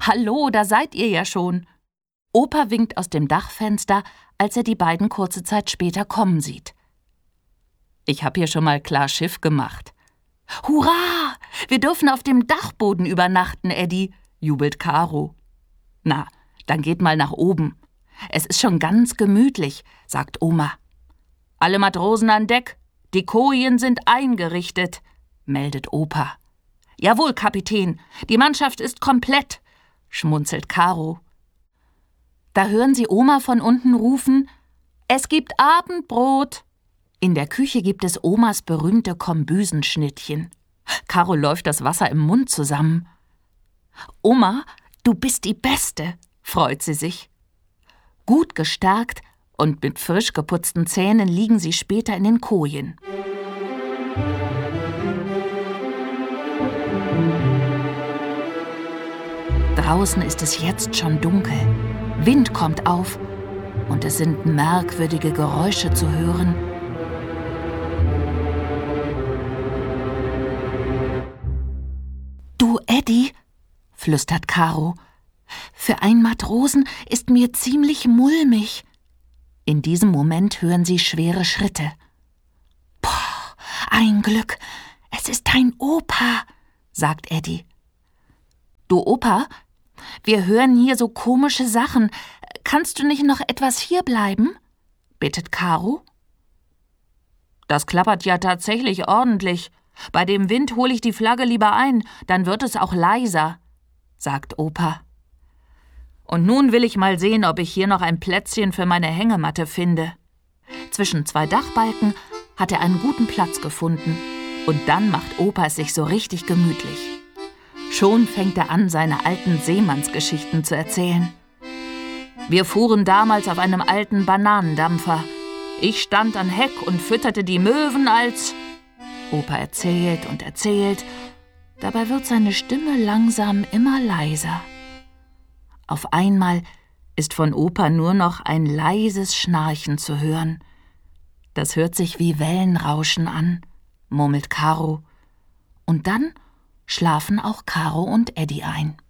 »Hallo, da seid ihr ja schon.« Opa winkt aus dem Dachfenster, als er die beiden kurze Zeit später kommen sieht. »Ich hab hier schon mal klar Schiff gemacht.« »Hurra! Wir dürfen auf dem Dachboden übernachten, Eddie«, jubelt Caro. »Na, dann geht mal nach oben. Es ist schon ganz gemütlich«, sagt Oma. »Alle Matrosen an Deck, die Kojen sind eingerichtet«, meldet Opa. »Jawohl, Kapitän, die Mannschaft ist komplett«, schmunzelt Caro. Da hören sie Oma von unten rufen: »Es gibt Abendbrot!« In der Küche gibt es Omas berühmte Kombüsenschnittchen. Caro läuft das Wasser im Mund zusammen. »Oma, du bist die Beste«, freut sie sich. Gut gestärkt und mit frisch geputzten Zähnen liegen sie später in den Kojen. Draußen ist es jetzt schon dunkel. Wind kommt auf und es sind merkwürdige Geräusche zu hören. »Du, Eddie«, flüstert Caro, »für einen Matrosen ist mir ziemlich mulmig.« In diesem Moment hören sie schwere Schritte. »Boah, ein Glück, es ist dein Opa«, sagt Eddie. »Du Opa, wir hören hier so komische Sachen. Kannst du nicht noch etwas hierbleiben?«, bittet Caro. »Das klappert ja tatsächlich ordentlich. Bei dem Wind hole ich die Flagge lieber ein, dann wird es auch leiser«, sagt Opa. »Und nun will ich mal sehen, ob ich hier noch ein Plätzchen für meine Hängematte finde.« Zwischen zwei Dachbalken hat er einen guten Platz gefunden. Und dann macht Opa es sich so richtig gemütlich. Schon fängt er an, seine alten Seemannsgeschichten zu erzählen. »Wir fuhren damals auf einem alten Bananendampfer. Ich stand an Heck und fütterte die Möwen als...« Opa erzählt und erzählt. Dabei wird seine Stimme langsam immer leiser. Auf einmal ist von Opa nur noch ein leises Schnarchen zu hören. Das hört sich wie Wellenrauschen an, murmelt Caro. Und dann schlafen auch Caro und Eddie ein.